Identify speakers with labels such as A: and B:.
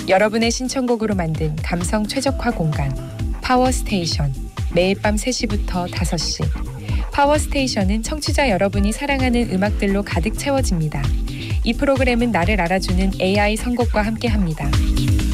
A: 여러분의 신청곡으로 만든 감성 최적화 공간 파워스테이션. 매일 밤 3시부터 5시. 파워스테이션은 청취자 여러분이 사랑하는 음악들로 가득 채워집니다. 이 프로그램은 나를 알아주는 AI 선곡과 함께합니다.